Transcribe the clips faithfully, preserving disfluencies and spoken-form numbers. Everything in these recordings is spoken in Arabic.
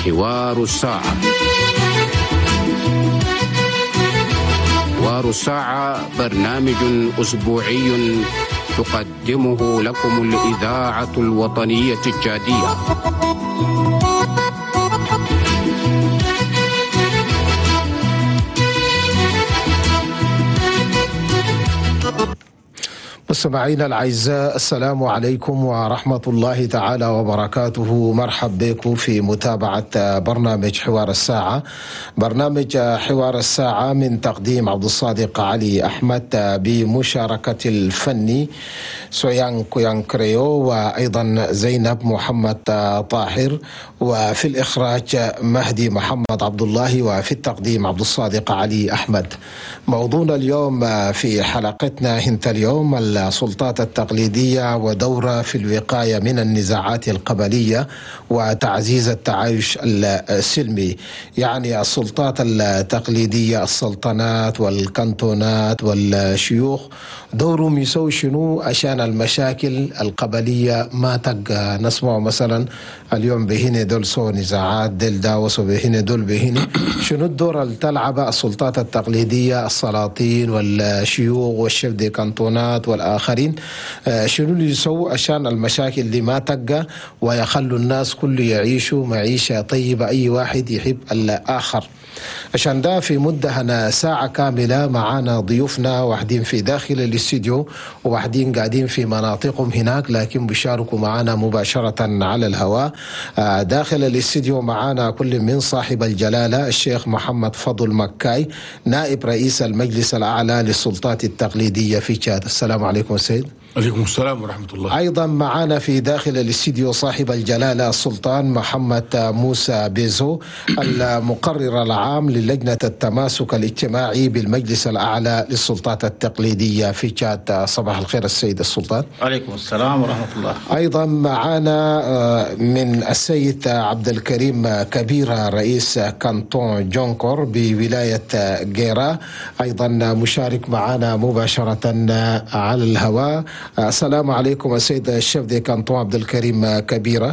حوار الساعة. حوار الساعة برنامج أسبوعي تقدمه لكم الإذاعة الوطنية التشادية. مستمعينا الأعزاء، السلام عليكم ورحمة الله تعالى وبركاته. مرحب بكم في متابعة برنامج حوار الساعة. برنامج حوار الساعة من تقديم عبد الصادق علي أحمد بمشاركة الفني سويان كويانكريو وأيضا زينب محمد طاهر، وفي الإخراج مهدي محمد عبد الله، وفي التقديم عبد الصادق علي أحمد. موضوعنا اليوم في حلقتنا هنت اليوم السلطات التقليدية ودورها في الوقاية من النزاعات القبلية وتعزيز التعايش السلمي. يعني السلطات التقليدية، السلطنات والكنتونات والشيوخ، دورهم يسوي شنو عشان المشاكل القبلية ما تبقى نسمع مثلا اليوم بهنا دول سو نزاعات، دول داوس وبهنا دول بهنا. شنو الدور اللي تلعبها السلطات التقليدية، السلاطين والشيوخ والشيف كنتونات والآخرين، شنو اللي يسووا عشان المشاكل دي ما تبقى ويخلوا الناس كله يعيشوا معيشة طيبة، أي واحد يحب الآخر. عشان ده في مدة هنا ساعة كاملة معانا ضيوفنا، واحدين في داخل الاستديو وواحدين قاعدين في مناطقهم هناك، لكن بيشاركوا معانا مباشرة على الهواء. داخل الاستديو معانا كل من صاحب الجلالة الشيخ محمد فضل مكاي، نائب رئيس المجلس الأعلى للسلطات التقليدية في تشاد. السلام عليكم السيد. عليكم السلام ورحمة الله. أيضا معنا في داخل الاستديو صاحب الجلالة السلطان محمد موسى بيزو، المقرر العام للجنة التماسك الاجتماعي بالمجلس الأعلى للسلطات التقليدية في تشاد. صباح الخير السيد السلطان. عليكم السلام ورحمة الله. أيضا معنا من السيد عبد الكريم كبيرة، رئيس كانتون جونكور بولاية جيرا، أيضا مشارك معنا مباشرة على الهواء. السلام عليكم السيد الشيف دي كانتون عبد الكريم كبيرة.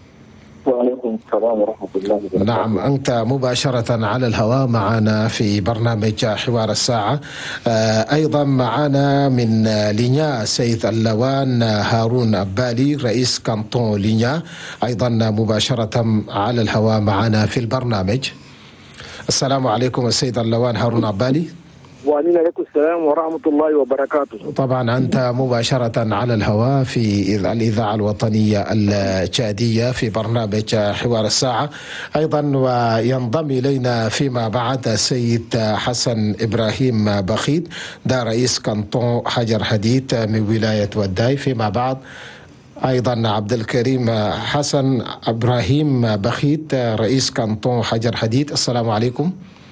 وعليكم السلام ورحمة الله وبركاته. نعم، أنت مباشرة على الهواء معنا في برنامج حوار الساعة. أيضا معنا من لينيا سيد اللوان هارون أبالي، رئيس كانتون لينيا، أيضا مباشرة على الهواء معنا في البرنامج. السلام عليكم السيد اللوان هارون أبالي. وعليكم السلام ورحمة الله وبركاته. طبعا أنت مباشرة على الهواء في الإذاعة الوطنية التشادية في برنامج حوار الساعة. أيضا وينضم إلينا فيما بعد السيد حسن إبراهيم بخيت، ده رئيس كانتون حجر حديد من ولاية وداي. فيما بعد أيضا عبد الكريم حسن إبراهيم بخيت، رئيس كانتون حجر حديد. السلام عليكم.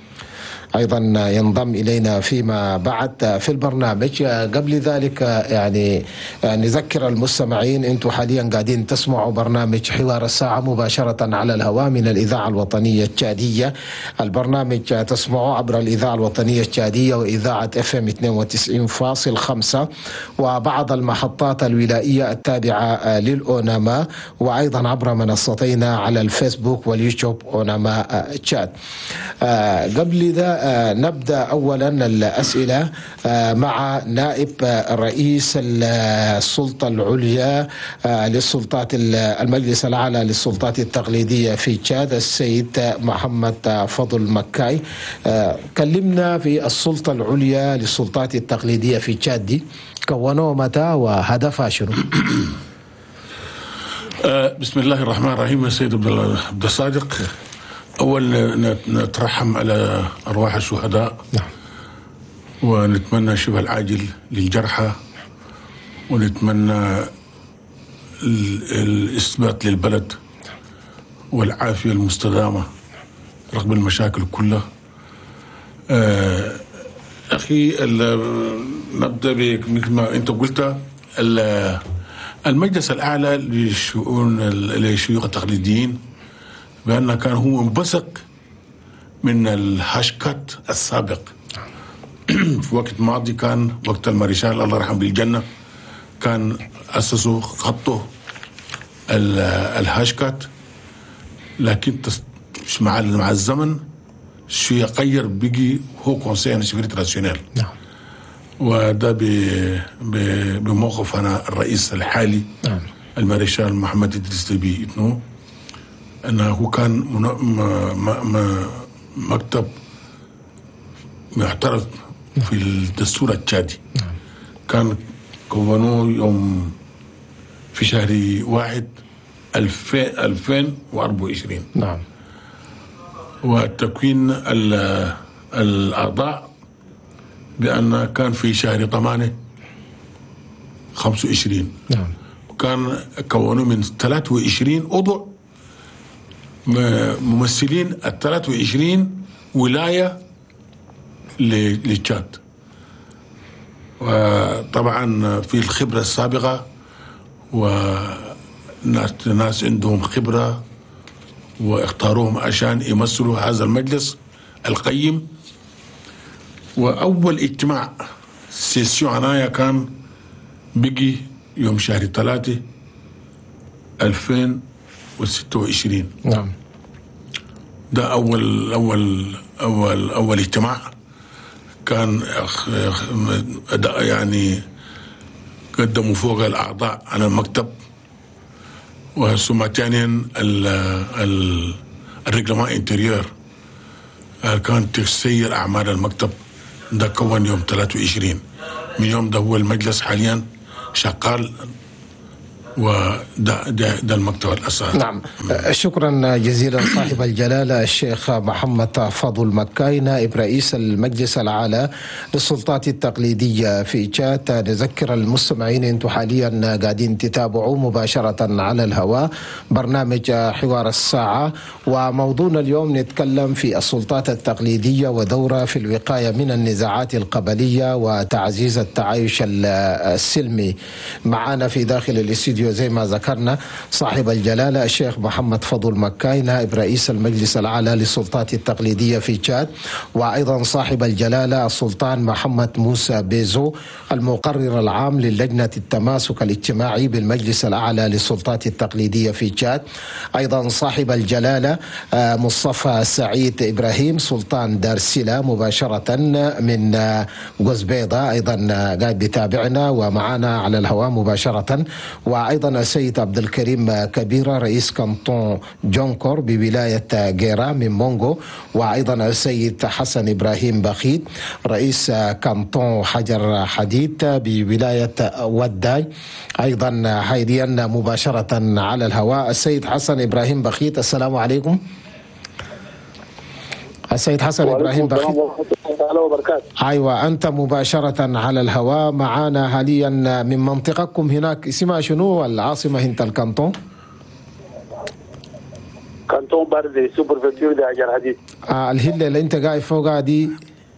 أيضا ينضم إلينا فيما بعد في البرنامج. قبل ذلك يعني نذكر المستمعين، أنتم حاليا قاعدين تسمعوا برنامج حوار الساعة مباشرة على الهواء من الإذاعة الوطنية التشادية. البرنامج تسمعوا عبر الإذاعة الوطنية التشادية وإذاعة اف ام اثنين وتسعين فاصلة خمسة وبعض المحطات الولائية التابعة للأوناما، وأيضا عبر منصتينا على الفيسبوك واليوتيوب أوناما تشاد. قبل ذا نبدأ أولا الأسئلة مع نائب رئيس السلطة العليا للسلطات المجلس الأعلى للسلطات التقليدية في تشاد السيد محمد فضل مكاي. كلمنا في السلطة العليا للسلطات التقليدية في تشاد، دي كونوا متى وهدفها شنو؟ بسم الله الرحمن الرحيم. يا سيد عبد الصادق، أول نترحم على أرواح الشهداء، نعم، ونتمنى الشفاء العاجل للجرحى، ونتمنى الإثبات للبلد والعافية المستدامة رغم المشاكل كلها. أخي نبدأ مثل ما أنت قلت، المجلس الأعلى للشؤون للشيوخ التقليديين بأنه كان هو انبثق من الهاشكات السابق. في وقت ماضي كان وقت المارشال الله يرحمه بالجنة كان أسسوا خطه الهاشكات، لكن مع مع الزمن شوية غير بيجي هو كونسيل سيكوريتي ناسيونال. نعم. وده بموقف أنا الرئيس الحالي نعم. المارشال محمد إدريس ديبي إتنو، أنه هو كان م... م... مكتب معترف في الدستور التشادي. نعم. كان كونوه يوم في شهر واحد ألفين وأربعة وعشرين. نعم. وتكوين الأعضاء بأن كان في شهر ثمانية خمسة وعشرين. نعم. كان كونوا من ثلاثة وعشرين عضو ممثلين ال ثلاثة وعشرين ولاية للتشاد. وطبعا في الخبرة السابقة وناس ناس عندهم خبرة واختاروهم عشان يمثلوا هذا المجلس القيم. وأول اجتماع سيسيون عناية كان بقي يوم شهر ثلاثة ألفين وستة وعشرين. نعم. ده أول أول أول أول اجتماع كان يعني قدموا فوق الأعضاء على المكتب، وثم ثانيا الريغلمان انتريور كان تسير أعمال المكتب. ده كون يوم ثلاثة وعشرين. من يوم ده هو المجلس حاليا شغال، وده ده, ده المكتب الأساسي. نعم. شكرا جزيلا صاحب الجلالة الشيخ محمد فضل مكاي نائب رئيس المجلس الأعلى للسلطات التقليدية في تشاد. نذكر المستمعين أنتم حاليا قاعدين تتابعوا مباشرة على الهواء برنامج حوار الساعة، وموضوعنا اليوم نتكلم في السلطات التقليدية ودورها في الوقاية من النزاعات القبلية وتعزيز التعايش السلمي. معنا في داخل الاستوديو زي ما ذكرنا صاحب الجلالة الشيخ محمد فضل مكاي نائب رئيس المجلس الأعلى للسلطات التقليدية في تشاد، وأيضا صاحب الجلالة السلطان محمد موسى بيزو المقرر العام للجنة التماسك الاجتماعي بالمجلس الأعلى للسلطات التقليدية في تشاد، أيضا صاحب الجلالة مصطفى سعيد إبراهيم سلطان دارسيلا مباشرة من قزبيضة، أيضا قاعد بيتابعنا ومعنا على الهواء مباشرة، وأيضا السيد عبد الكريم كبيرة رئيس كانتون جونكور بولاية جيرا من مونغو، وأيضا السيد حسن إبراهيم بخيت رئيس كانتون حجر حديد بولاية وداي. أيضا حاليا مباشرة على الهواء السيد حسن إبراهيم بخيت. السلام عليكم. السيد حسن إبراهيم بخيت. أيوة أنت مباشرة على الهواء معنا حاليا من منطقتكم هناك اسمها شنو العاصمة هنت الكانتون؟ كانتون باردي سوبر فيكتور دي حجر حديد. آه الهلة اللي أنت قاعد فوقها دي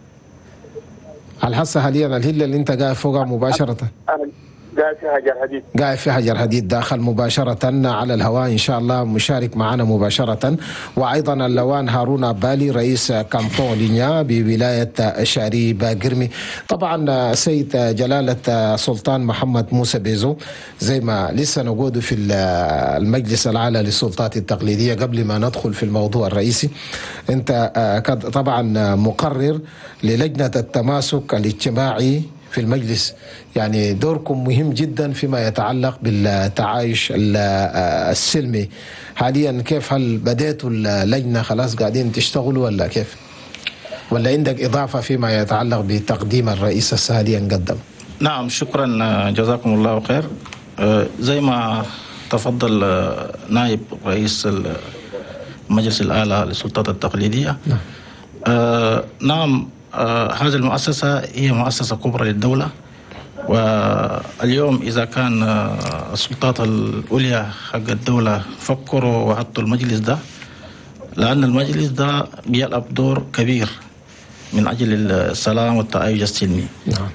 الحصة حاليا الهلة اللي أنت قاعد فوقها مباشرة؟ قاعد في حجر حديد. قاعد في حجر حديد داخل مباشرة على الهواء إن شاء الله مشارك معنا مباشرة. وأيضا اللوان هارون بالي رئيس كانتون لينيا بولاية شاري باقرمي. طبعا سيد جلالة سلطان محمد موسى بيزو زي ما لسه نقود في المجلس الأعلى للسلطات التقليدية قبل ما ندخل في الموضوع الرئيسي، أنت طبعا مقرر للجنة التماسك الاجتماعي في المجلس، يعني دوركم مهم جدا فيما يتعلق بالتعايش السلمي. حاليا كيف هل بديتوا اللجنة خلاص قاعدين تشتغلوا ولا كيف؟ ولا عندك إضافة فيما يتعلق بتقديم الرئيس السالي قدم؟ نعم شكرا جزاكم الله خير. زي ما تفضل نائب رئيس المجلس الأعلى للسلطات التقليدية، نعم, آه نعم آه هذه المؤسسة هي مؤسسة كبرى للدولة، واليوم إذا كان آه السلطات العليا حق الدولة فكروا وحطوا المجلس ده، لأن المجلس ده بيلعب دور كبير من أجل السلام والتعايش السلمي. نعم.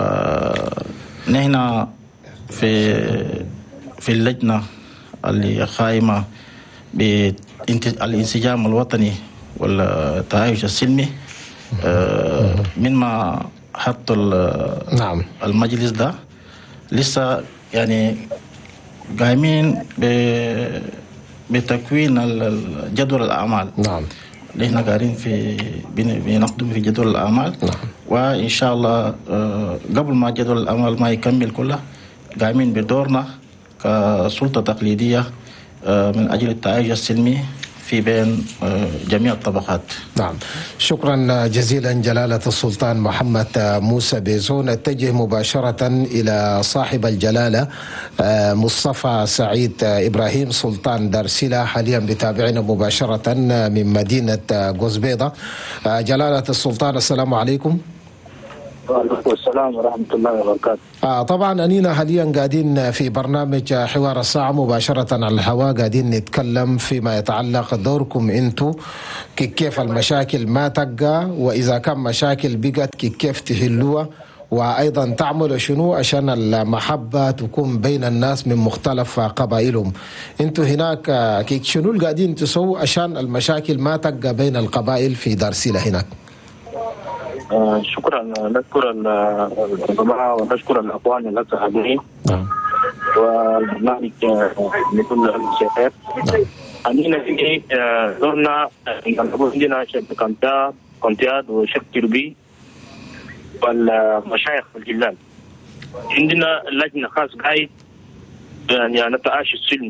ونحن في في اللجنة اللي قائمة بالانسجام الوطني والتعايش السلمي، آه مما حطوا نعم المجلس ده لسه يعني قايمين بتكوين جدول الأعمال. نعم. اللي احنا قاعدين في بنقدم في جدول الأعمال. نعم. وإن شاء الله قبل ما جدول الأعمال ما يكمل كله قايمين بدورنا كسلطة تقليدية من أجل التعايش السلمي في بين جميع الطبقات. نعم، شكرا جزيلا جلالة السلطان محمد موسى بيزو. نتجه مباشرة إلى صاحب الجلالة مصطفى سعيد إبراهيم سلطان دارسلة، حاليا بتابعنا مباشرة من مدينة قزبيضة. جلالة السلطان السلام عليكم. وعليكم السلام ورحمة الله وبركاته. آه طبعا أنينا حاليا قاعدين في برنامج حوار الساعة مباشرة على الهواء، قاعدين نتكلم فيما يتعلق دوركم أنتو كيف المشاكل ما تقى، وإذا كان مشاكل بقت كيف تحلوها، وأيضا تعملوا شنو عشان المحبة تكون بين الناس من مختلف قبائلهم. أنتو هناك كيف شنو اللي قاعدين تسووا عشان المشاكل ما تقى بين القبائل في دارسلة هناك؟ آه شكرا، نشكر الجماعة ونشكر الأخوان الأساتذة والبرنامج لكل الشباب. عندنا في دورنا عندنا شيخ كونتياد كونتياد وشيخ تربي والمشايخ الجلال. عندنا لجنة خاص قاعد يعني نتعايش السلم،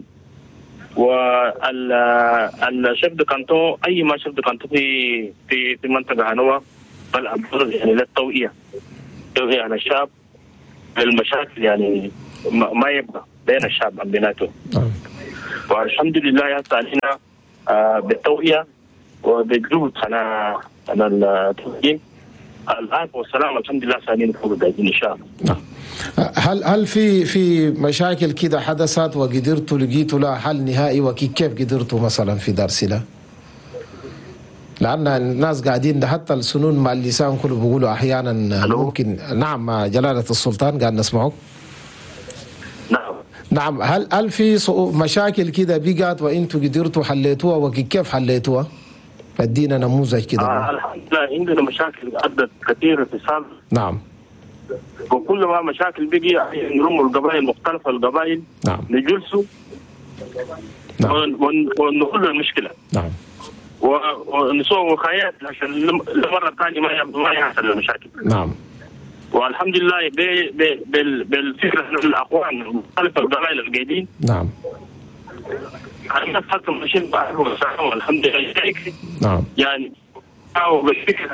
والشيخ كانتو أي ما شيخ كانتو في في في منطقة هنوة بل أبرز يعني للتوعية توعية عن الشعب المشاكل يعني ما يبقى بين الشعب عن بيناته. والحمد لله يسعى علينا بالتوعية وبجهود أنا أنا التوعية الآن والسلام الحمد لله سالين فوق الدين إن شاء الله. هل هل في في مشاكل كده حدثت وقدرتوا لقيتوا لها حل نهائي، وكيف قدرتوا مثلا في دارسلة؟ لأن الناس قاعدين ده حتى السنون مع اللسان كله بيقولوا أحيانا ممكن. نعم جلالة السلطان قاعد نسمعك. نعم نعم هل هل في مشاكل كده بقت وأنتوا قدرتوا حليتوها، وكيف حليتوها؟ ادينا نموذج كده. آه الحمد لله عندنا مشاكل عدت كثيرة في السابق. نعم. وكل ما مشاكل بقي نرموا القبائل مختلفة القبائل. نعم. نجلسوا. نعم. ونحل المشكلة. نعم. ونسوي وقايات عشان المرة الثانية ما ما يحصل المشاكل. نعم. والحمد لله بالفكرة الأخوان مختلفة القبائل القاعدين. نعم. الناس حتى ماشيين بعض والحمد لله. نعم. يعني أو بالفكرة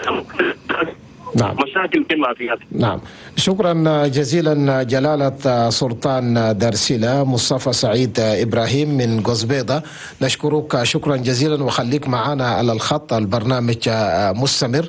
نعم. مشاكل كما فيها. نعم، شكرا جزيلا جلالة سلطان دارسلة مصطفى سعيد إبراهيم من قزبيضة. نشكرك شكرا جزيلا، وخليك معنا على الخط، البرنامج مستمر.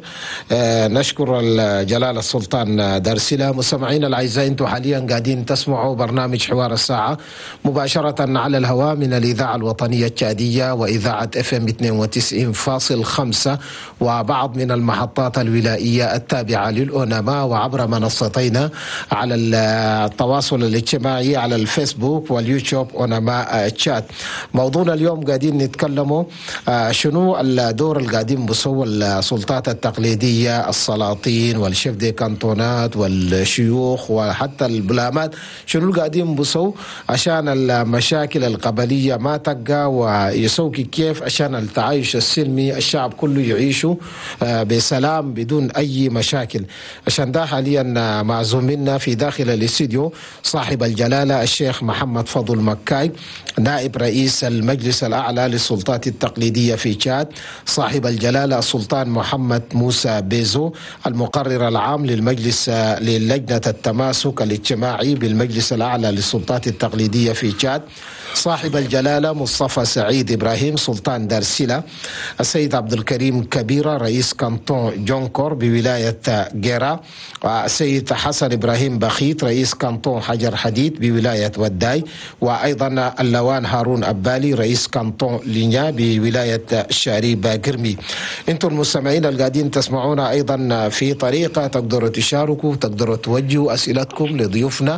نشكر جلالة سلطان دارسلة. مستمعين الأعزاء، أنتم حاليا قاعدين تسمعوا برنامج حوار الساعة مباشرة على الهواء من الإذاعة الوطنية التشادية وإذاعة اف ام اثنين وتسعين فاصلة خمسة وبعض من المحطات الولائية التابعة للأونما، وعبر منصتين على التواصل الاجتماعي على الفيسبوك واليوتيوب أونما تشات. موضوعنا اليوم قاعدين نتكلموا شنو الدور اللي قاعدين بسووا السلطات التقليدية، السلاطين والشيف دي كانتونات والشيوخ وحتى البلامات، شنو اللي قاعدين بسووا عشان المشاكل القبلية ما تقع، ويسووا كيف عشان التعايش السلمي الشعب كله يعيشوا بسلام بدون أي مشاكل. عشان ده حاليا معزومنا في داخل الاستديو صاحب الجلالة الشيخ محمد فضل مكاي، نائب رئيس المجلس الأعلى للسلطات التقليدية في تشاد، صاحب الجلالة السلطان محمد موسى بيزو، المقرر العام للمجلس للجنة التماسك الاجتماعي بالمجلس الأعلى للسلطات التقليدية في تشاد، صاحب الجلالة مصطفى سعيد إبراهيم سلطان دارسلة، السيد عبد الكريم كبيرة رئيس كانتون جونكور بولاية جيرا، والسيد حسن إبراهيم بخيت رئيس كانتون حجر حديد بولاية وداي، وأيضا اللوان هارون أبالي رئيس كانتون لينيا بولاية شاريب قرمي. انتم المستمعين اللي قاعدين تسمعونا أيضا في طريقة تقدروا تشاركوا، تقدروا توجهوا أسئلتكم لضيوفنا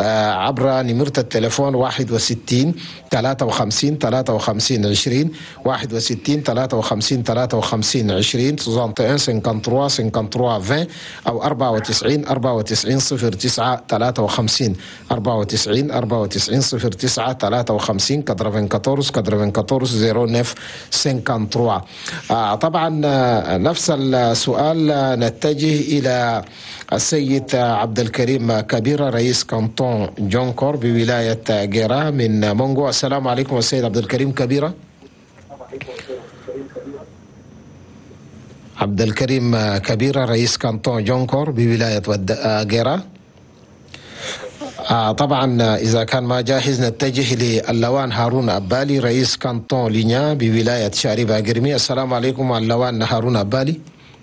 عبر نمرة التليفون واحد وستين ثلاثة وخمسين ثلاثة وخمسين عشرين واحد وستين ثلاثة وخمسين ثلاثة وخمسين عشرين واحد وستين خمسة وثلاثين عشرين أو أربعة وتسعين أربعة وتسعين صفر تسعة ثلاثة وخمسين أربعة وتسعين أربعة وتسعين صفر تسعة ثلاثة وخمسين أربعة وأربعين أربعة وأربعين صفر تسعة خمسة ثلاثة. طبعا نفس السؤال نتجه إلى السيد عبد الكريم كبيرة رئيس كانتون جونكور بولاية غيرا من مونغو. السلام عليكم السيد عبد الكريم كبيرة. عبد الكريم كبيرة رئيس كانتون جونكور بولاية غيرا. آه طبعا إذا كان ما جاهز نتجه للوان هارون أبالي رئيس كانتون لينيا بولاية شاربة قرمي. السلام عليكم اللوان هارون أبالي.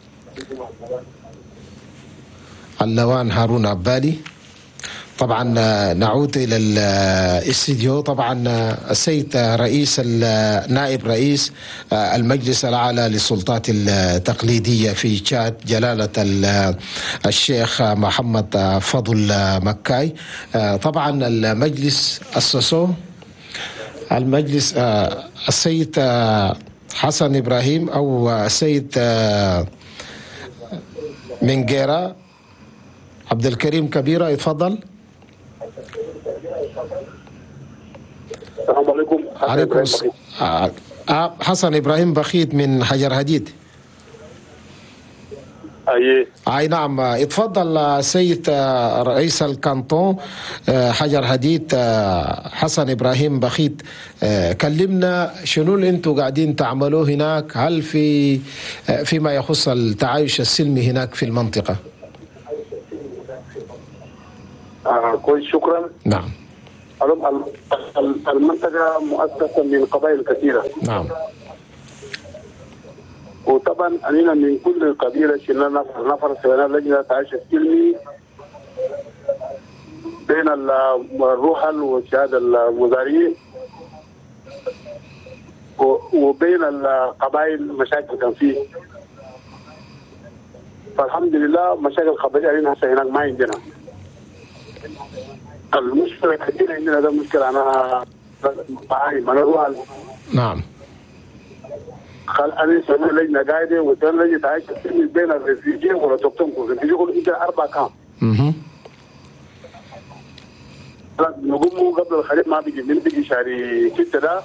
اللوان هارون أبالي. طبعا نعود إلى الاستديو. طبعا السيد رئيس نائب رئيس المجلس الأعلى للسلطات التقليدية في تشاد جلالة الشيخ محمد فضل مكاي. طبعا المجلس أسسه المجلس السيد حسن إبراهيم أو السيد من غيرا. عبد الكريم كبيرة يتفضل. السلام عليكم. عليكم السلام. حسن إبراهيم بخيت من حجر هديد. أي أي نعم. اتفضل سيد رئيس الكانتون حجر هديد حسن إبراهيم بخيت، كلمنا شنو اللي انتم قاعدين تعملوه هناك، هل في فيما يخص التعايش السلمي هناك في المنطقة؟ آه كويس شكرا. نعم. المنطقة مؤسسة من قبائل كثيرة. نعم. وطبعا أننا من كل قبيلة شلنا نفر نفر سوينا لجنة تعايش السلمي بين الرحل والشهادة المزارعين وبين القبائل مشاكل كان فيه. فالحمد لله مشاكل قبائل هسه هناك ما عندنا. المشكلة كثيرة عندنا، ده مشكلة أنا معاي من الرحل. نعم. خل أنا سوينا لجنة قاعدة وسوينا لجنة تعايش السلمي بين الرفيجي والأوتوكتون. الرفيجي يقول إنت أربع كام. اها. نقوم قبل الخريف ما بيجي من بيجي شهر ستة ده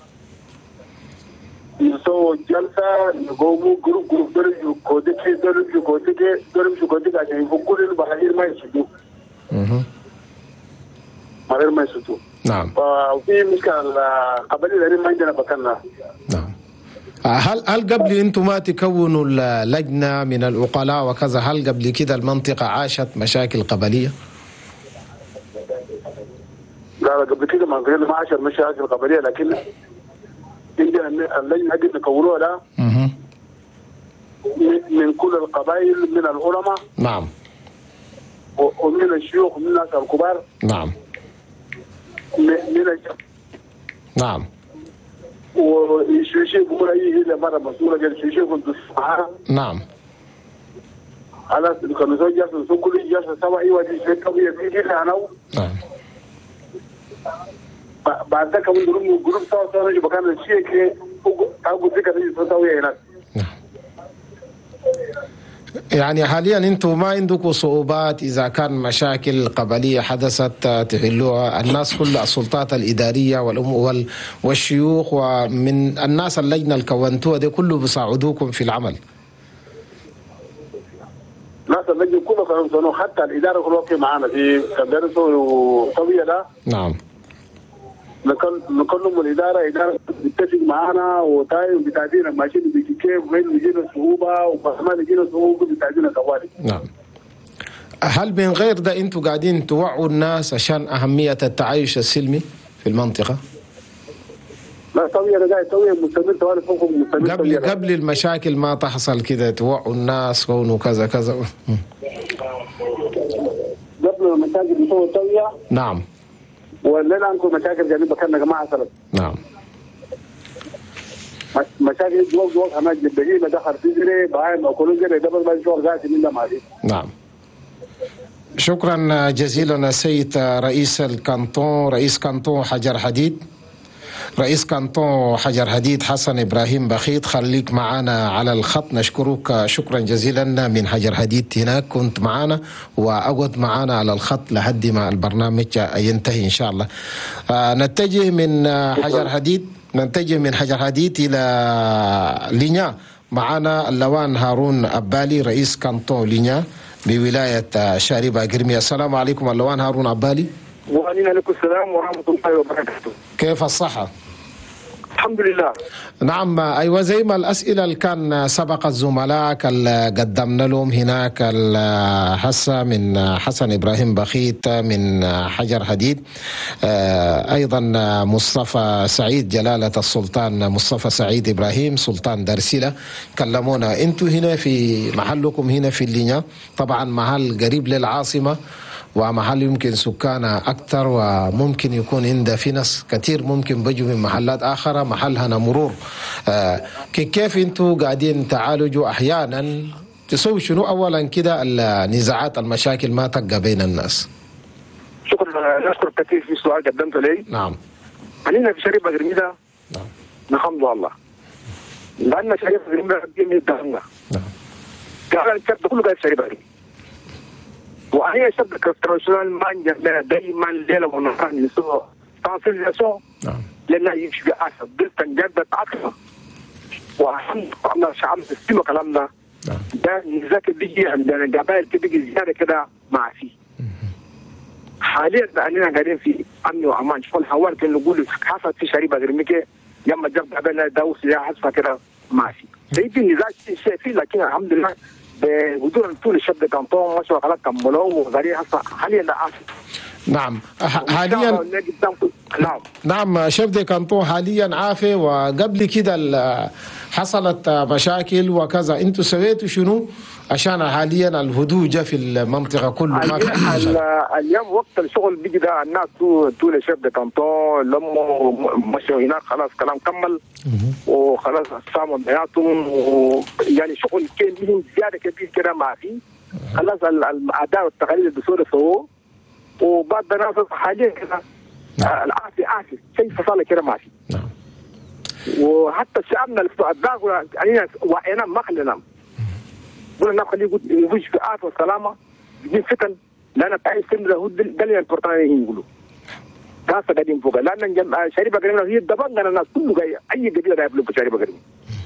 نسوي جلسة نقوم جروب جروب دول يجوا كوديكي دول يجوا كوديكي دول يجوا كوديكي عشان يفكوا لنا بحاجة ما يسدوا. اها. ما غير ما يسدوا. نعم. وفي مشكلة القبائل اللي ما عندنا بكنا. نعم. هل هل قبل انتم ما تكونوا اللجنة من العقلاء وكذا، هل قبل كده المنطقة عاشت مشاكل قبلية؟ لا لا قبل كده ما ما عاشت مشاكل قبلية، لكن عندنا اللجنة قد نكونوها ده من كل القبائل من العلماء. نعم. ومن الشيوخ ومن الناس الكبار. نعم. من الشيوخ. نعم. ويشوشي بقول أيه إذا مرة مسؤولة جل يشوشي كنت معها. نعم. على كانوا زوج جالس نسوق كل جالس سوا أيوة دي شيء كبير بيجي أنا. نعم. بعد ذاك من جروب جروب سوا سوا نجي بكان الشيء كي أقول ذيك نجي سوا هناك. يعني حاليا انتم ما عندكم صعوبات اذا كان مشاكل قبليه حدثت تحلوها؟ الناس كل السلطات الاداريه والام والشيوخ ومن الناس اللجنه اللي كونتوها دي كله بيساعدوكم في العمل؟ ناس اللجنه كلها كانوا حتى الاداره كلها معانا في كدرسوا طويله ده. نعم. نكلم الاداره، اداره تتفق معانا وتايم بتعدينا ماشيين بكيف وين بيجينا صعوبه وما بيجينا صعوبه بتعدينا طوالي. نعم. هل من غير ده انتم قاعدين توعوا الناس عشان اهميه التعايش السلمي في المنطقه؟ لا طويله ده قاعد طويله مستمر طوالي فوق مستمر. قبل طويلة. قبل المشاكل ما تحصل كده توعوا الناس كونوا كذا كذا. قبل المشاكل بتسوي طويله. نعم. ولا عندكم مشاكل جانبيه كنا جماعه سلف. نعم. مشاكل جواب جواب انا جبهي ما دخل في جري بعين او كل جري قبل ما نشوف ذاتي من ما دي. نعم. شكرا جزيلا السيد رئيس الكانتون رئيس كانتون حجر حديد. رئيس كانتون حجر حديد حسن إبراهيم بخيت، خليك معنا على الخط. نشكرك شكرا جزيلا من حجر حديد هناك، كنت معنا وأقعد معنا على الخط لحد ما البرنامج ينتهي إن شاء الله. آه نتجه من حجر حديد نتجه من حجر حديد إلى لينيا. معنا اللوان هارون أبالي رئيس كانتون لينيا بولاية شاربة قرمية. السلام عليكم اللوان هارون أبالي. وعليكم السلام ورحمة الله وبركاته. كيف الصحة؟ الحمد لله. نعم أيوة، زي ما الأسئلة اللي كان سبق زملائك اللي قدمنا لهم هناك هسه من حسن إبراهيم بخيت من حجر حديد، أيضا مصطفى سعيد جلالة السلطان مصطفى سعيد إبراهيم سلطان درسلة كلمونا. أنتوا هنا في محلكم هنا في اللينيا، طبعا محل قريب للعاصمة ومحل يمكن سكانه أكثر، وممكن يكون عنده في ناس كثير ممكن بيجوا من محلات آخرة محلها مرور. آه كيف أنتوا قاعدين تعالجوا أحيانا تسوي شنو أولا كده النزاعات المشاكل ما تقع بين الناس؟ شكرا، نشكر كثير في سؤال قدمته لي. نعم. علينا في شريبة قرميدة. نعم. الحمد لله. لأن شريبة قرميدة قرميدة دهنا. نعم. قال الكتاب كله قال شريبة قرميدة. وأنا شبه كترشلان ما نجمع دائما ليلة ونهار نسوي تنسيقات. نعم. لأنه يمشي بأسف بالتنجدة عقله. وحن قمنا شعب السيما كلامنا. نعم. ده نزاك بيجي عندنا قبائل بيجي زيادة كده ما في. حاليا أننا قاعدين في أمن وأمان. شوف الحوار كان نقول حصل في شريبة غرميكة يوم جاب قبائل داوس يا حصل كده ما في. ده في نزاك شيء فيه، لكن الحمد لله بوجود طول الشاب كانتون ما شاء الله كملوا وغيري هسه حاليا لا عارف. نعم حاليا نعم نعم شيف دي كانتون حاليا عافي، وقبل كده حصلت مشاكل وكذا، انتوا سويتوا شنو عشان حاليا الهدوء جاء في المنطقه كله ما في اليوم وقت الشغل بيجي ده الناس طول الشيف دي كانتون لما مشوا هناك خلاص كلام كمل وخلاص ساموا بيناتهم، ويعني شغل كان بيهم زياده كبير كده ما في خلاص الاداء والتقاليد الدستوري سووه، وبعد الناس حاليا كده العافيه عافيه شيء فصل كده ما في. نعم. وحتى شعبنا الداغ علينا وعينا ما خلينا قلنا نخليه يفوز في عافيه والسلامه بدون فتن، لان تعيش سن له دليل البرتغاليين يقولوا ناس قاعدين فوق، لان شريبه قريبه هي دبان الناس كله جاي اي قبيله جايه في شريبه قريبه.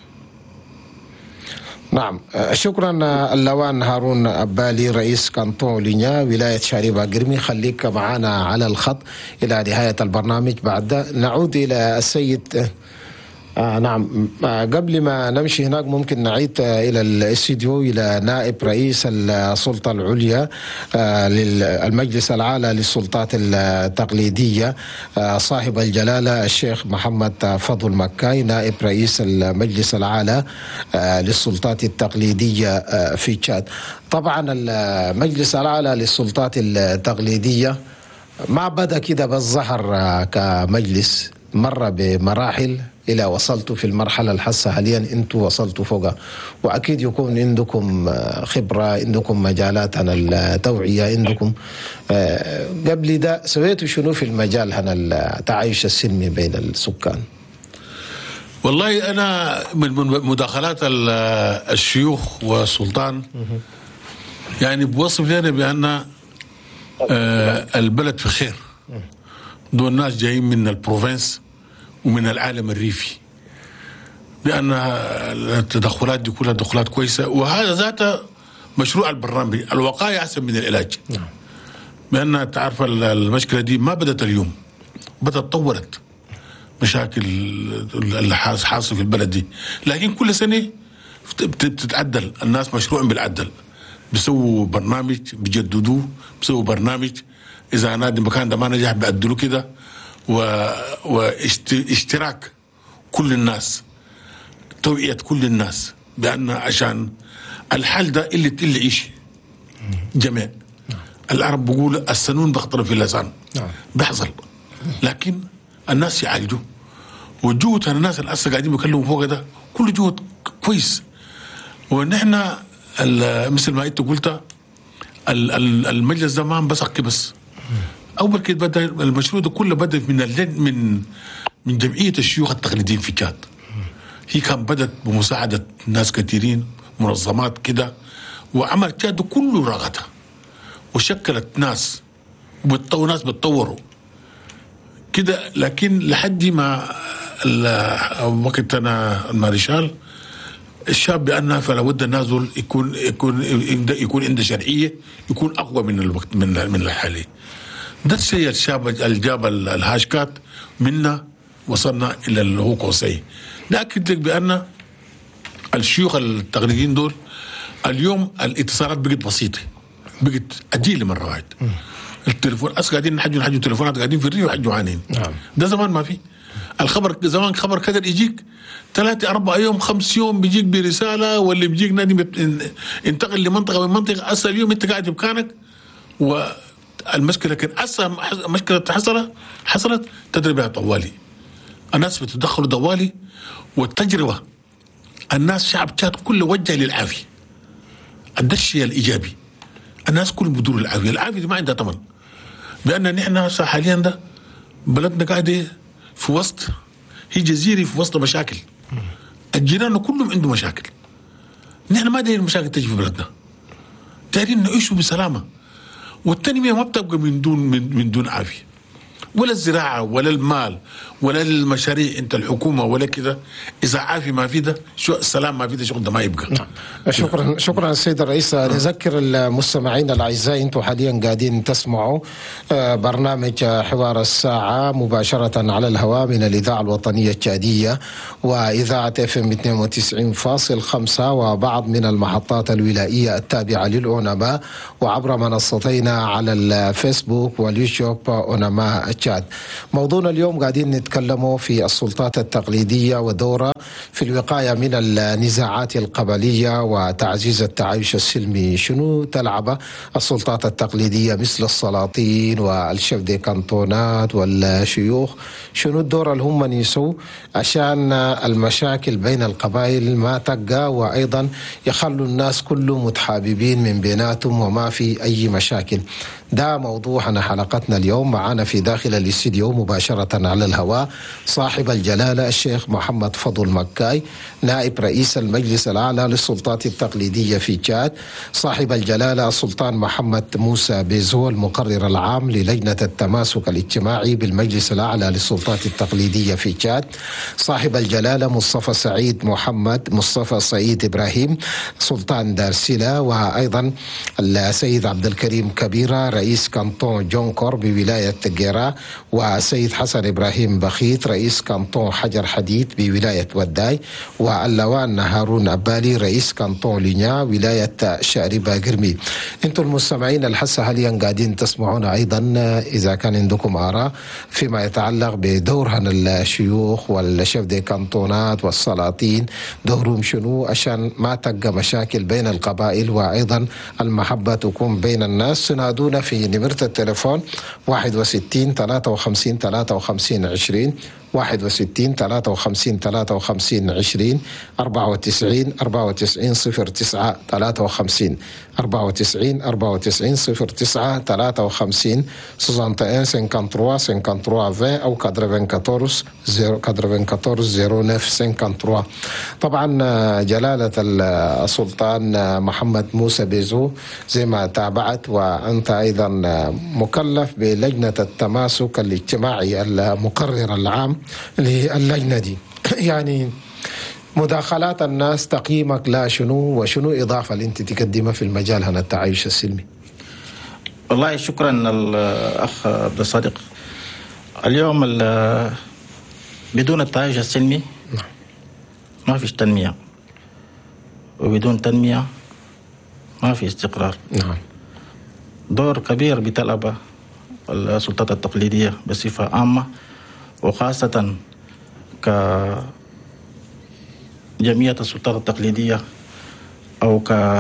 نعم شكرا اللوان هارون أبالي رئيس كانتون لينيا ولاية شاربة قرمي. خليك معنا على الخط إلى نهاية البرنامج. بعد نعود إلى السيد آه نعم آه قبل ما نمشي هناك ممكن نعيد آه إلى الاستديو إلى نائب رئيس السلطة العليا آه للمجلس الأعلى للسلطات التقليدية آه صاحب الجلالة الشيخ محمد فضل مكاي نائب رئيس المجلس الأعلى آه للسلطات التقليدية آه في تشاد. طبعا المجلس الأعلى للسلطات التقليدية ما بدأ كده بالظهر آه كمجلس، مر بمراحل إلى وصلتوا في المرحلة الحاسة حاليا أنتوا وصلتوا فوقها، وأكيد يكون عندكم خبرة، عندكم مجالات عن التوعية، عندكم قبل ده سويتوا شنو في المجال عن التعايش السلمي بين السكان؟ والله أنا من مداخلات الشيوخ والسلطان يعني بوصف لنا بأن البلد في خير، دول الناس جايين من البروفنس ومن العالم الريفي، بأن التدخلات دي كلها تدخلات كويسة، وهذا ذاته مشروع البرنامج. الوقاية أحسن من العلاج. نعم. بأن تعرف المشكلة دي ما بدأت اليوم، بدأت تطورت مشاكل اللي حاصل في البلد دي، لكن كل سنة بتتعدل. الناس مشروع بالعدل، بيسووا برنامج بيجددوه، بيسووا برنامج إذا نادي المكان ده ما نجح بيعدلوا كده، واشتراك كل الناس، توعية كل الناس بأن عشان الحل ده اللي اللي يعيش جميع. العرب بيقول السنون بخطر في اللسان، بيحصل، لكن الناس يعالجوا، وجهد الناس اللي هسه قاعدين بيكلموا فوق ده كل جهد كويس. ونحن مثل ما انت قلت المجلس ده ما انبثق بس، اول كده بدا المشروع ده كله بدا من اللجنه من من جمعية الشيوخ التقليديين في تشاد. هي كان بدت بمساعدة ناس كثيرين، منظمات كده، وعمل تشاد كله رغتها وشكلت ناس وناس بتطوروا كده. لكن لحد ما وقتنا المارشال الشاب بأنها فلا بد النازل يكون يكون يكون عنده شرعية، يكون أقوى من الوقت من من الحالي. ده الشيء الشاب اللي جاب الهاشكات منا وصلنا إلى اللي هو قوسين. لكن لك بأن الشيوخ التقليديين دول اليوم الاتصالات بقت بسيطة، بقت أجيل مرة واحد. التليفون أس قاعدين نحجوا نحجوا تليفونات، قاعدين في الريو وحجوا عانين. نعم. ده زمان ما في الخبر، زمان خبر كدر يجيك ثلاثة أربعة يوم خمس يوم بيجيك برسالة، واللي بيجيك نادي انتقل لمنطقة من منطقة. أسا اليوم أنت قاعد بمكانك والمشكلة كان أسا مشكلة حصلت حصلت تدري بها طوالي، الناس بتدخلوا طوالي. والتجربة الناس شعب تشاد كله وجه للعافية، ده الشيء الإيجابي. الناس كل بدور العافية، العافية دي ما عندها ثمن، بأن نحن حاليا ده بلدنا قاعدة في وسط، هي جزيرة في وسط مشاكل، الجيران كلهم عنده مشاكل. نحن ما دايرين المشاكل تجي في بلدنا، دايرين نعيشوا بسلامة. والتنمية ما بتبقى من دون من, من دون عافية، ولا الزراعة ولا المال ولا المشاريع انت الحكومة ولا كده. إذا عافي ما في ده شو السلام ما في ده شغل ده ما يبقى. نعم. شكرا شكرا السيد الرئيس. نذكر المستمعين الأعزاء انتم حاليا قاعدين تسمعوا برنامج حوار الساعة مباشرة على الهواء من الإذاعة الوطنية التشادية وإذاعة اف ام اثنين وتسعين فاصلة خمسة وبعض من المحطات الولائية التابعة للأونما، وعبر منصتينا على الفيسبوك واليوتيوب أونما تشاد. موضوعنا اليوم قاعدين نتكلموا في السلطات التقليدية ودورها في الوقاية من النزاعات القبلية وتعزيز التعايش السلمي. شنو تلعب السلطات التقليدية مثل السلاطين والشفدي كانتونات والشيوخ؟ شنو الدور اللي هم يسووا عشان المشاكل بين القبائل ما تقى، وأيضا يخلوا الناس كلهم متحاببين من بيناتهم وما في أي مشاكل؟ ده موضوعنا حلقتنا اليوم. معنا في داخل الاستديو مباشرة على الهواء صاحب الجلالة الشيخ محمد فضل مكاي، نائب رئيس المجلس الأعلى للسلطات التقليدية في تشاد، صاحب الجلالة السلطان محمد موسى بيزو المقرر العام للجنة التماسك الاجتماعي بالمجلس الأعلى للسلطات التقليدية في تشاد، صاحب الجلالة مصطفى سعيد محمد مصطفى سعيد إبراهيم سلطان دارسلة، وأيضا السيد عبد الكريم كبيرة رئيس كانتون جونكور بولاية جيرا، وسيد حسن إبراهيم بخيت رئيس كانتون حجر حديد بولاية وداي، واللوان هارون أبالي رئيس كانتون لينيا ولاية شاربة قرمي. انتم المستمعين الحسة حاليا قاعدين تسمعون أيضا إذا كان عندكم آراء فيما يتعلق بدورهن الشيوخ والشفدي كانتونات والسلاطين، دورهم شنو عشان ما تبقى مشاكل بين القبائل وأيضا المحبة تكون بين الناس. سنادونا في نمرة التليفون واحد وستين ثلاثة وخمسين ثلاثة وخمسين عشرين واحد وستين ثلاثة وخمسين ثلاثة وخمسين عشرين أربعة وتسعين أربعة وتسعين صفر تسعة ثلاثة وخمسين أربعة وتسعين أربعة وتسعين صفر تسعة ثلاثة وخمسين سوزانتا إن سنكانتروا سنكانتروا في أو كادرفين كاتورس زيرو كادرفين كاتورس زيرو نف سنكانتروا. طبعا جلالة السلطان محمد موسى بيزو زي ما تابعت وأنت أيضا مكلف بلجنة التماسك الاجتماعي المقرر العام للجنة دي، يعني مداخلات الناس تقييمك لا شنو وشنو إضافة اللي أنت تقدمها في المجال هنا التعايش السلمي؟ والله شكرا الأخ عبد الصادق. اليوم بدون التعايش السلمي ما فيش تنمية، وبدون تنمية ما في استقرار. نعم. دور كبير بتلعبه السلطات التقليدية بصفة عامة، وخاصة كجمعية السلطات التقليدية أو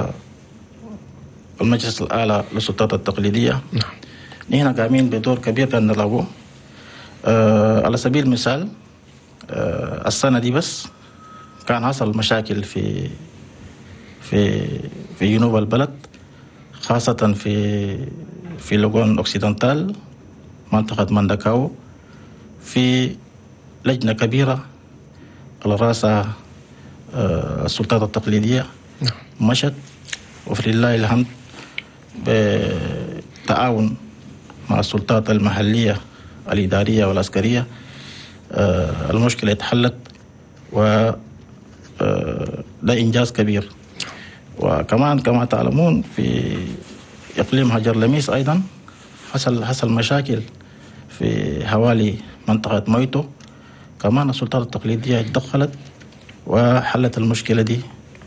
كالمجلس الأعلى للسلطات التقليدية. نعم. نحن قايمين بدور كبير كان نلعبه. أه على سبيل المثال أه السنة دي بس كان حصل مشاكل في في في جنوب البلد، خاصة في في لوغون أوكسيدنتال منطقة مانداكاو، في لجنة كبيرة على رأسها السلطات التقليدية مشت، وفلله الحمد بتعاون مع السلطات المحلية الإدارية والعسكرية المشكلة اتحلت، وده إنجاز كبير. وكمان كما تعلمون في إقليم هجر لميس أيضا حصل حصل مشاكل في حوالي منطقة مويتو، كمان السلطات التقليدية اتدخلت وحلت المشكلة دي.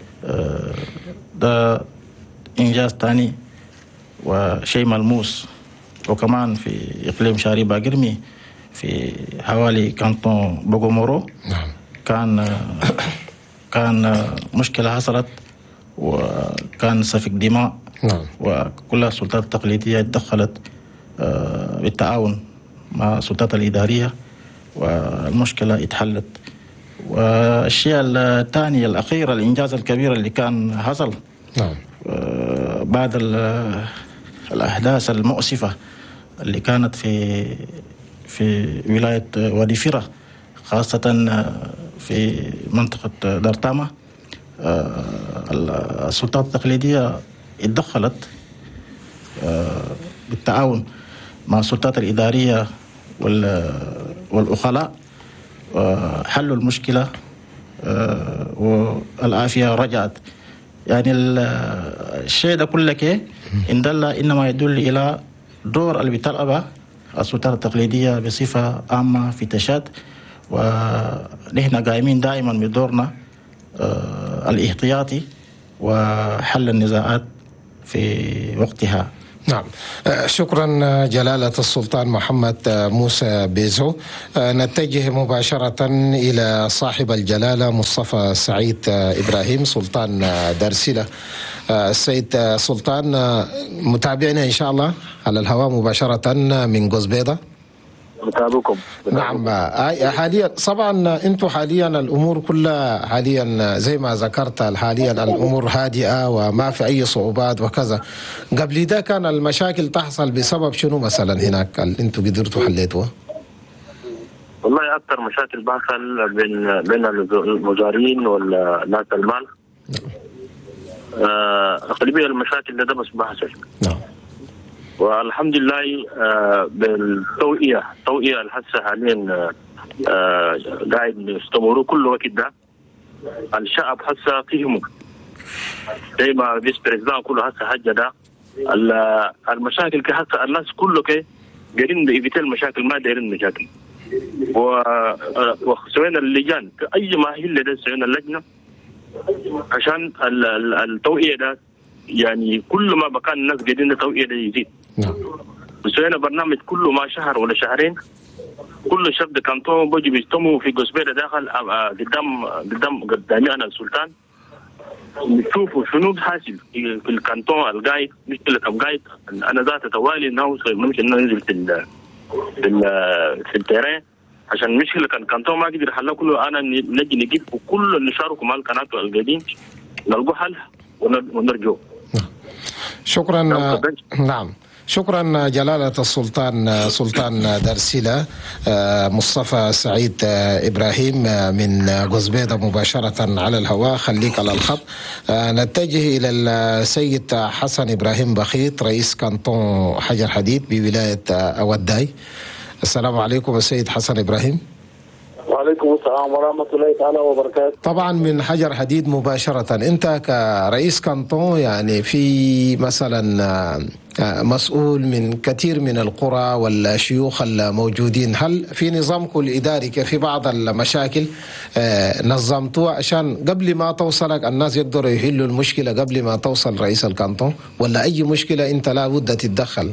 ده إنجاز تاني وشيء ملموس. وكمان في إقليم شاري باقرمي في حوالي كانتون بوغومورو كان كان مشكلة حصلت وكان سفك دماء، وكل السلطات التقليدية اتدخلت بالتعاون مع السلطات الإدارية والمشكلة اتحلت. والشيء الثاني الأخير الإنجاز الكبير اللي كان حصل نعم. بعد الأحداث المؤسفة اللي كانت في في ولاية وادي فيرة، خاصة في منطقة دارتاما، السلطات التقليدية اتدخلت بالتعاون مع السلطات الإدارية والأخلاء، حلوا المشكلة والعافية رجعت. يعني الشيء ده كله إن دل إنما يدل إلى دور اللي بتلعبه السلطات التقليدية بصفة عامة في تشاد، ونحن قائمين دائما بدورنا الاحتياطي وحل النزاعات في وقتها. نعم، شكرا جلالة السلطان محمد موسى بيزو. نتجه مباشرة إلى صاحب الجلالة مصطفى سعيد إبراهيم سلطان درسلة. السيد سلطان، متابعنا إن شاء الله على الهواء مباشرة من قزبيدة. متابعكم. نعم، حاليا طبعا انتم حاليا الامور كلها حاليا زي ما ذكرت، حاليا الامور هادئه وما في اي صعوبات وكذا. قبل ده كان المشاكل تحصل بسبب شنو مثلا هناك انتم قدرتوا حليتوها؟ والله اكثر مشاكل بحصل بين بين المزارعين والناس المال. اغلبيه المشاكل ده, ده بس بحصل. نعم. والحمد لله آه بالتوعية التوعية الحسة حاليا آه قاعد يستمروا كل وقت ده. الشعب حسة فهموا زي ما فيس بريزدان كله حسة حاجة ده. المشاكل كحسة الناس كله كي قاعدين يبيتوا المشاكل، ما دايرين مشاكل. وسوينا اللجان أي ما هي اللي ده سوينا اللجنة عشان التوعية ده، يعني كل ما بكان الناس قاعدين التوعية ده يزيد. نعم. وسوينا برنامج كله ما شهر ولا شهرين، كل شاب كانتون بيجي بيجتمعوا في قزبيدة داخل قدام قدام قدامي انا السلطان، نشوفوا شنو حاصل في الكانتون القايد، مشكلة القايد. انا ذات توالي ناوي ممكن ننزل في ال في ال في التيران عشان مشكلة كان كانتون ما قدر يحلها كله. انا نجي نجيب وكل اللي شاركوا مع القناة القاعدين نلقوا حل ونرجو. شكرا. نعم، شكرا جلالة السلطان سلطان درسلة مصطفى سعيد إبراهيم من قزبيدة مباشرة على الهواء. خليك على الخط. نتجه إلى السيد حسن إبراهيم بخيت رئيس كانتون حجر حديد بولاية أوداي. السلام عليكم السيد حسن إبراهيم. وعليكم السلام ورحمة الله تعالى وبركاته. طبعا من حجر حديد مباشرة، أنت كرئيس كانتون يعني في مثلا مسؤول من كثير من القرى والشيوخ الموجودين، هل في نظامكم الإداري في بعض المشاكل نظمتوها عشان قبل ما توصلك الناس يقدروا يحلوا المشكلة قبل ما توصل رئيس الكانتون، ولا أي مشكلة أنت لا بد تتدخل؟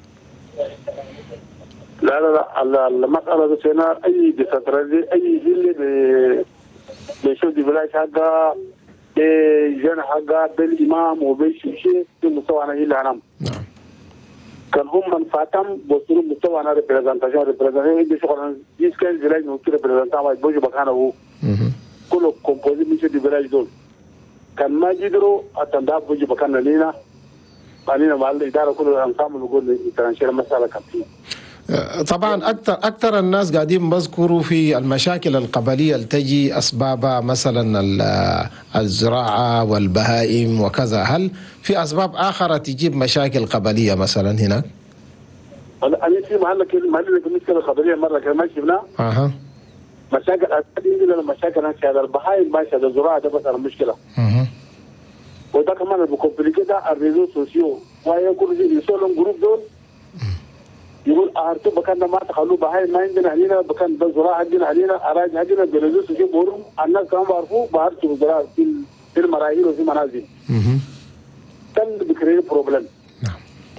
لا لا لا المسألة بسينا أي ديسترالي أي جيل بيشوف دي بلاش حقا بجن حقا بالإمام وبيشوشي في مستوى أنا إلا أنا. نعم. كان هم من فاتم بوصلوا مستوى أنا ريبريزنتاشن ريبريزنتاشن إيش شغلنا جيس كان بلاش نوكي ريبريزنتاشن وايد بوجو بكانه هو. كله كومبوزي مش دي بلاش دول. كان ما جدروا أتنداب بوجو بكانه لينا. أنا مع الإدارة كله أنصام نقول إنترنشيل مسألة كثير. طبعا اكثر اكثر الناس قاعدين بذكروا في المشاكل القبليه اللي تجي اسبابها مثلا الزراعه والبهائم وكذا. هل في اسباب اخرى تجيب مشاكل قبليه مثلا هناك؟ انا في محلك محلك المشكله القبليه مره كمان شفناها. اها مشاكل عندنا مشاكل هذا البهائم ماشي هذا الزراعه ده بس المشكله. اها وده كمان بكومبليكيتا الريزو سوسيو ويقول يسولون جروب دول يقول أهرتو بكان ما تخلوا بهاي ما عندنا علينا بكان بالزراعة عندنا علينا أراضي عندنا بلدوس وشيء بورم الناس كانوا بعرفوا بهرتو بالزراعة في في المراحل وفي منازل. كان بكريه بروبلم. نعم.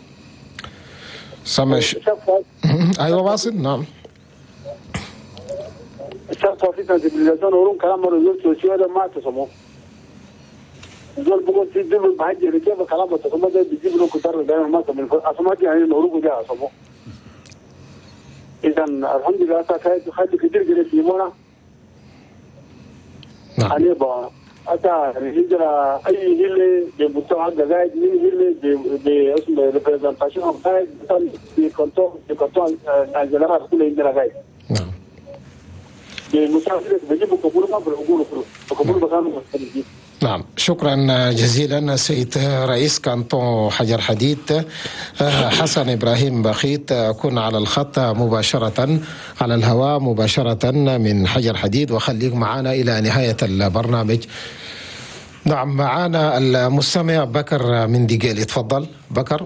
سمش. أيوة واصل نعم. الشخص في سنسيبيليزاسيون ورم كلام مرزول سوسيو هذا ما تسموه. زول بقول في دول بحاجة كيف كلام تسموه ده بيجيب له كتار دائما ما سمين أسمعك يعني نورو كده أسموه. إذا الحمد لله أتا خد كتير كده في مونا. نعم. أنا با أتا الهجرة أي هيلة بمستوى الجزائر من هيلة ب باسم representation of guide مثلا بكونتون بكونتون الجنرال كله عندنا guide. نعم. بمستوى هيلة بيجيبوا قبول ما بيقولوا كله قبول بكانوا مستفيدين. نعم شكرا جزيلا سيد رئيس كانتون حجر حديد حسن إبراهيم بخيت. كن على الخط مباشرة على الهواء مباشرة من حجر حديد وخليك معنا إلى نهاية البرنامج. نعم معنا المستمع بكر من ديجيل. تفضل بكر.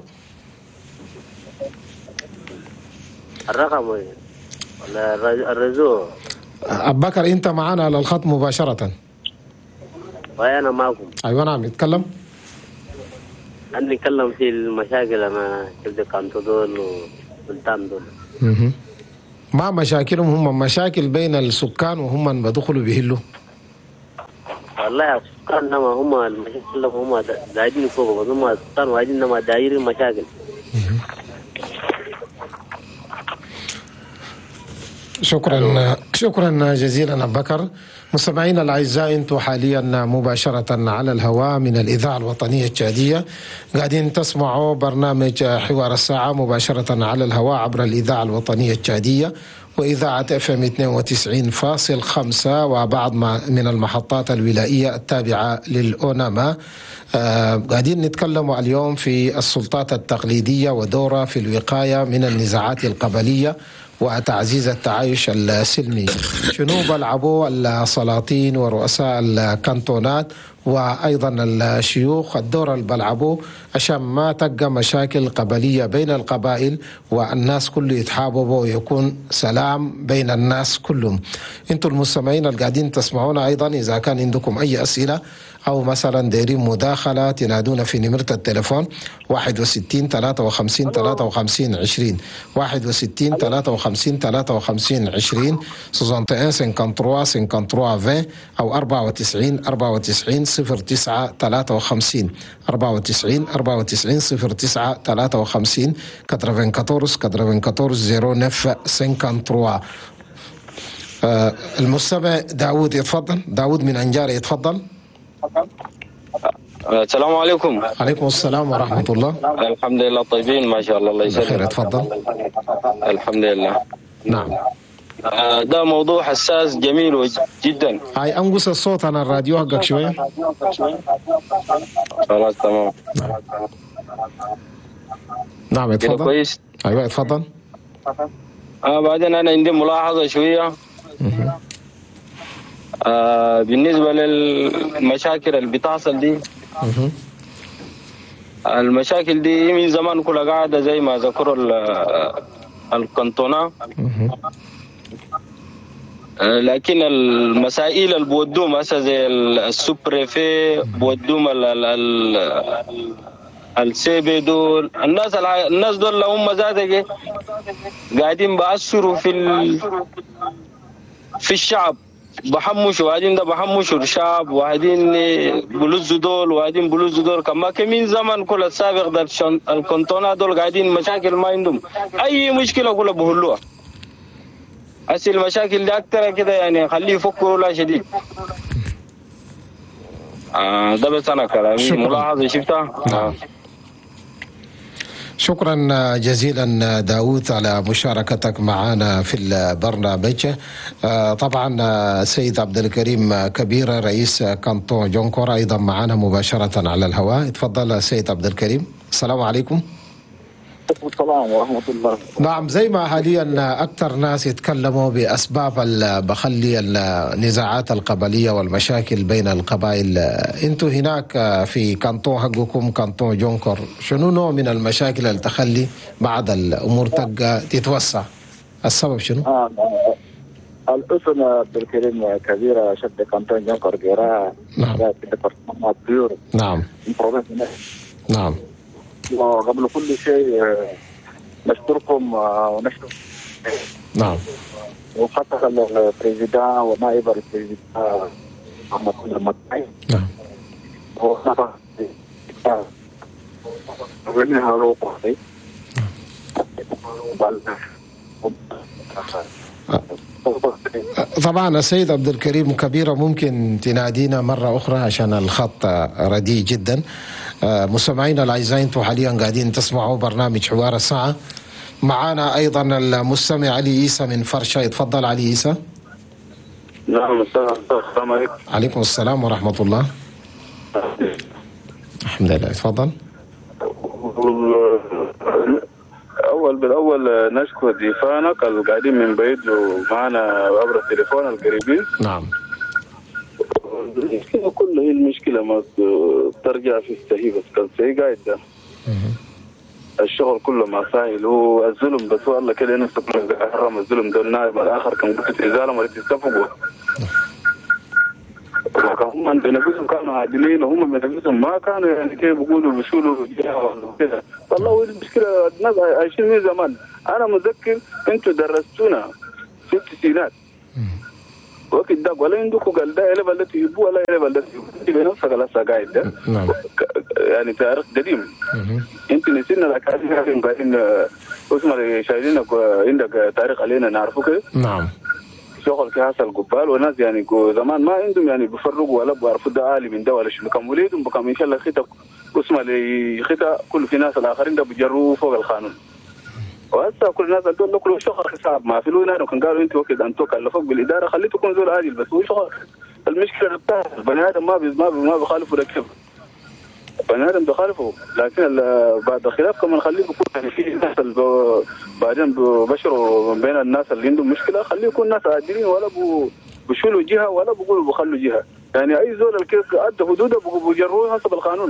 الرقم ولا الرزو؟ بكر أنت معنا على الخط مباشرة. وأنا معكم. أيوة نعم يتكلم. أنا نتكلم في المشاكل أنا كيف كانتو دول وسلطان دول. ما مشاكلهم هم مشاكل بين السكان وهم بدخلوا بيهلوا. والله السكان نما هم المشاكل هم قاعدين فوق بس هم السكان واجدين نما دايرين مشاكل. شكرا شكرا جزيلا بكر. مستمعينا الاعزاء انتم حاليا مباشره على الهواء من الاذاعه الوطنيه التشاديه قاعدين تسمعوا برنامج حوار الساعه مباشره على الهواء عبر الاذاعه الوطنيه التشاديه واذاعه اف ام اثنين وتسعين فاصل خمسة وبعض من المحطات الولائيه التابعه للاوناما. آه قاعدين نتكلم اليوم في السلطات التقليديه ودورها في الوقايه من النزاعات القبليه وتعزيز التعايش السلمي. شنو بلعبوا السلاطين ورؤساء الكانتونات وأيضا الشيوخ الدور اللي بلعبوه عشان ما تبقى مشاكل قبلية بين القبائل والناس كله يتحاببوا ويكون سلام بين الناس كلهم. انتم المستمعين اللي قاعدين تسمعونا أيضا إذا كان عندكم أي أسئلة أو مثلا دايرين مداخلة تنادونا في نمرة التليفون واحد وستين ثلاثة وخمسين ثلاثة وخمسين عشرين واحد وستين ثلاثة وخمسين ثلاثة وخمسين عشرين واحد وستين خمسة وخمسين خمسة وعشرين أو أربعة وتسعين أربعة وتسعين صفر تسعة ثلاثة وخمسين أربعة وتسعين أربعة وتسعين صفر تسعة ثلاثة وخمسين أربعة وأربعين أربعة وأربعين صفر تسعة ثلاثة. آه المستمع داود يتفضل. داود من أنجار يتفضل. السلام عليكم. عليكم السلام ورحمة الله. الحمد لله طيبين ما شاء الله. الله يسلمك. بخير اتفضل. الحمد لله. نعم. ده موضوع حساس جميل جدا. هاي انقص الصوت عن الراديو حقك شوية. خلاص تمام. نعم اتفضل. كويس. ايوه اتفضل. آه بعدين انا عندي ملاحظة شوية. آه بالنسبة للمشاكل اللي بتحصل دي. المشاكل دي من زمان كلها قاعدة زي ما ذكروا الكانتونا. لكن المسائل اللي بودوهم هسه زي السوبريفي بودوهم السيبي دول الناس الناس دول هم ذاتهم قاعدين بأثروا في في الشعب بحمشوا وهادين ده بحمشوا الشعب وهادين بلوزوا دول وهادين بلوزوا دول كما كمين زمن كل السابق ده الكانتونا دول قاعدين مشاكل ما عندهم أي مشكلة كلها بهلوها. أصل المشاكل دي أكتر كده يعني خليه يفكروا لا شديد. آه ده بس أنا كلامي ملاحظة شفتها. آه. شكرا جزيلا داود على مشاركتك معنا في البرنامج. طبعا سيد عبد الكريم كبيرة رئيس كانتون جونكور أيضا معنا مباشرة على الهواء. تفضل سيد عبد الكريم. السلام عليكم. السلام ورحمة الله. نعم، زي ما حاليا أكثر ناس يتكلموا بأسباب بخلي النزاعات القبلية والمشاكل بين القبائل، أنتوا هناك في كانتون حقكم كانتون جونكور شنو نوع من المشاكل اللي تخلي بعد الأمور تبقى تتوسع؟ السبب شنو؟ آه الاسم عبد الكريم كبيرة شد كانتون جونكور جيرا. نعم. نعم. نعم. وقبل كل شيء نشكركم ونشكر نعم وخاصة البريزيدان ونائب البريزيدان محمد المكي. نعم. طبعا السيد عبد الكريم كبيرة ممكن تنادينا مرة أخرى عشان الخط رديء جدا. مستمعينا الأعزاء، انتم حاليا قاعدين تسمعوا برنامج حوار الساعة. معنا أيضا المستمع علي عيسى من فرشة. يتفضل علي عيسى. نعم. السلام عليكم. عليكم السلام ورحمة الله. الحمد لله. تفضل. أول بالأول نشكر ضيفانك القاعدين من بعيد ومعنا عبر التليفون القريبين. نعم. المشكلة كلها هي المشكلة ما ترجع في السهي بس كان سهي قاعد ده. الشغل كله ما سهل، هو الظلم بس هو الله كده نفسه حرم الظلم ده. النائب الآخر كان قلت إزالة ما يتفقوا. هم بنفسهم كانوا عادلين وهم بنفسهم ما كانوا يعني كيف بيقولوا بيشولوا كده. والله المشكلة الناس عايشين من زمان. أنا متذكر أنتوا درستونا في التسعينات وقت ده ولا عندكم قال ده إلى بلد يبوا ولا إلى بلد يبوا بنفسك على سجايد ده. نعم. يعني تاريخ قديم. أنت نسينا الأكاديميين قاعدين اسمه شايلينك عندك تاريخ علينا نعرفه كده. نعم. شغل في هذا القبال وناس يعني زمان ما عندهم يعني بيفرقوا ولا بيعرفوا ده عالي من ده ولا شنو. كم وليدهم بكم إن شاء الله خطة اسمه لخطة كل في ناس الآخرين ده بيجروا فوق القانون. وهسه كل الناس دول كله شغل حساب ما في لونا كان قالوا انت وكذا انتوا كلفوك بالاداره خليته يكون زول عادل بس هو شغل. المشكله بتاعت البني ادم ما بي ما بي ما بيخالفوا ركب. البني ادم بيخالفوا لكن بعد الخلاف كمان خليه يكون يعني في ناس بعدين بشروا بين الناس اللي عندهم مشكله خليه يكون ناس عادلين ولا بيشيلوا جهه ولا بيقولوا بيخلوا جهه. يعني اي زول الكيف ادى حدوده بيجروه حسب القانون.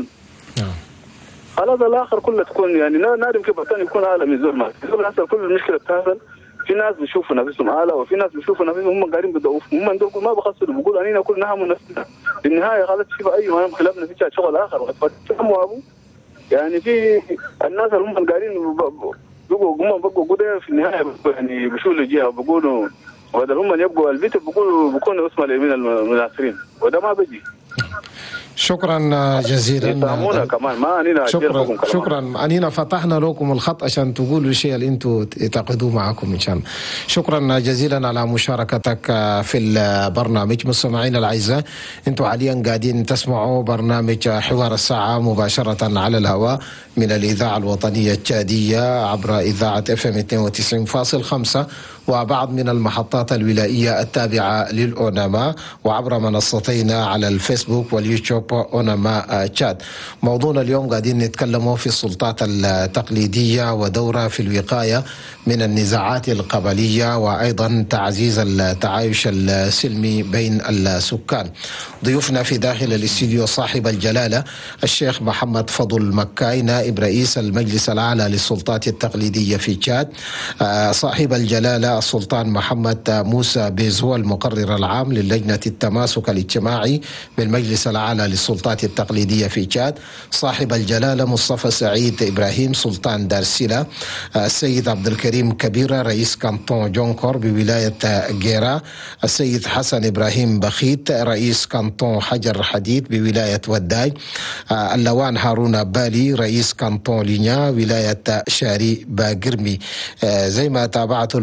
خلاص الاخر كله تكون يعني نادم كيف الثاني يكون اعلى من زول ما زول هسه كل المشكله بتحصل في ناس بيشوفوا نفسهم اعلى وفي ناس بيشوفوا نفسهم هم قاعدين بيضعفوا هم عندهم ما بخسروا بيقولوا اننا كل نهم نفسنا في النهايه خلاص في اي ما خلافنا في شغل اخر وتفهموا ابو يعني في الناس اللي هم قاعدين بيبقوا هم بقوا قدام في النهايه يعني بيشولوا الجهه بيقولوا وهذا هم يبقوا البيت بيقولوا بيكونوا اسمه من المناصرين وده ما بيجي. شكرا جزيلا. كمان ما أنينا شكرا شكرا أنينا فتحنا لكم الخط عشان تقولوا الشيء اللي انتم تعقدوه معكم ان شاء الله. شكرا جزيلا على مشاركتك في البرنامج. مستمعينا الاعزاء، انتم حاليا قاعدين تسمعوا برنامج حوار الساعه مباشره على الهواء من الاذاعه الوطنيه التشاديه عبر اذاعه اف ام اثنين وتسعين فاصلة خمسة وبعض من المحطات الولائيه التابعه للأوناما وعبر منصتينا على الفيسبوك واليوتيوب أوناما تشاد. موضوعنا اليوم قاعدين نتكلموا في السلطات التقليدية ودورها في الوقاية من النزاعات القبلية وأيضا تعزيز التعايش السلمي بين السكان. ضيوفنا في داخل الاستديو صاحب الجلالة الشيخ محمد فضل مكاي نائب رئيس المجلس الأعلى للسلطات التقليدية في تشاد، صاحب الجلالة السلطان محمد موسى بيزو المقرر العام للجنة التماسك الاجتماعي بالمجلس الأعلى للسلطات التقليدية في تشاد، صاحب الجلالة مصطفى سعيد إبراهيم سلطان دارسلة، السيد عبد الكريم كبيرة رئيس كانتون جونكور بولاية جيرا، السيد حسن إبراهيم بخيت رئيس كانتون حجر حديد بولاية وداي، اللوان هارون بالي رئيس كانتون لينيا ولاية شاري باقرمي. زي ما تابعتوا البرنامج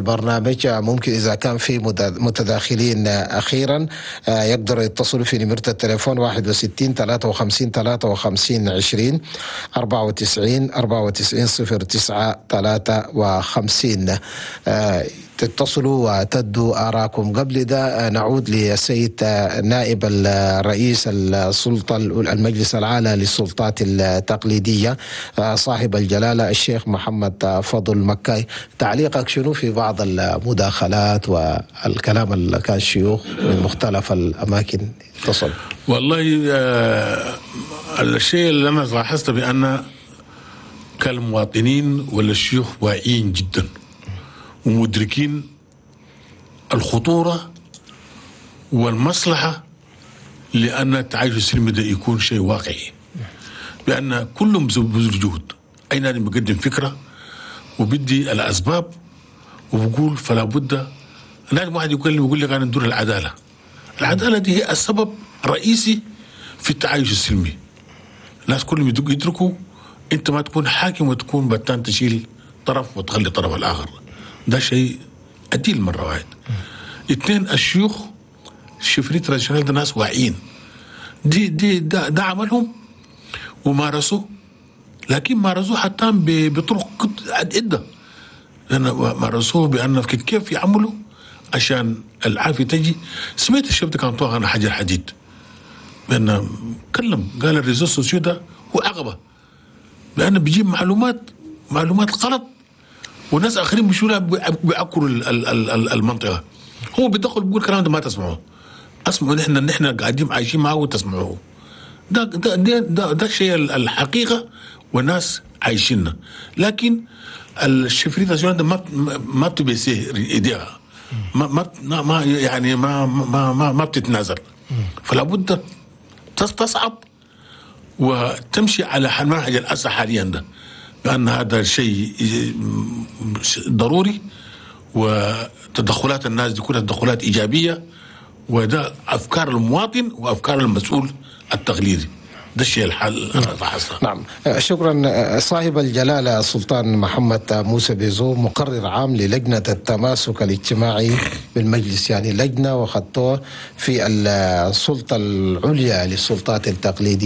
البرنامج. ممكن إذا كان في متداخلين أخيرا يقدروا يتصلوا في نمرة التليفون واحد وستين ثلاثة وخمسين ثلاثة وخمسين عشرين أربعة وتسعين أربعة وتسعين صفر تسعة ثلاثة وخمسين. تتصلوا وتدوا آراءكم. قبل ده نعود للسيد نائب الرئيس السلطة المجلس الأعلى للسلطات التقليدية صاحب الجلالة الشيخ محمد فضل مكاي، تعليقك شنو في بعض المداخلات والكلام اللي كان الشيوخ من مختلف الأماكن؟ اتصل. والله آه الشيء اللي أنا لاحظته بأن كالمواطنين ولا الشيوخ واعيين جدا ومدركين الخطورة والمصلحة لأن التعايش السلمي ده يكون شيء واقعي، بأن كلهم بذل جهد. أي نادي بيقدم فكرة وبدي الأسباب وبقول فلا بد. نادي واحد يقول يقول لك أنا ندور العدالة. العدالة دي هي السبب الرئيسي في التعايش السلمي. الناس كلهم يدركوا أنت ما تكون حاكم وتكون بتان تشيل طرف وتخلي طرف الآخر. ده شيء أديل مرة واحد. اثنين، الشيوخ الشفريت راشنال ده ناس واعيين، دي دي ده, ده عملهم ومارسوا، لكن مارسوه حتى بطرق عدة، لأن مارسوه بأن كيف يعملوا عشان العافية تجي. سمعت الشيخ ده كان طوغ أنا حجر حديد، بأنه كلم قال الريزو سوسيو ده هو عقبة، بأنه بيجيب معلومات معلومات غلط والناس آخرين بيشوفوا بيعكروا المنطقة. هو بيدخل بيقول الكلام ده ما تسمعوه، اسمعوا نحن نحن قاعدين عايشين معه وتسمعوه. ده ده ده ده, ده شيء الحقيقة والناس عايشيننا. لكن الشفريت ده ما ما بتبيسيه ايديها، ما ما ما يعني ما ما ما, ما بتتنازل. فلا بد تصعب وتمشي على المنهج الأساسي حاليا ده، لأن هذا شيء ضروري، وتدخلات الناس دي كلها تدخلات إيجابية، وده أفكار المواطن وأفكار المسؤول التقليدي. ده الشيء الحل أنا لاحظته. نعم، شكرا. صاحب الجلالة السلطان محمد موسى بيزو مقرر عام للجنة التماسك الاجتماعي بالمجلس، يعني لجنة وخطوة في السلطة العليا للسلطات التقليدية.